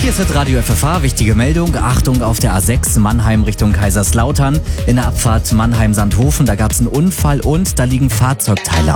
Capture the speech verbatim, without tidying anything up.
Hier ist Radio F F H, wichtige Meldung. Achtung auf der A sechs Mannheim Richtung Kaiserslautern. In der Abfahrt Mannheim-Sandhofen, da gab es einen Unfall und da liegen Fahrzeugteile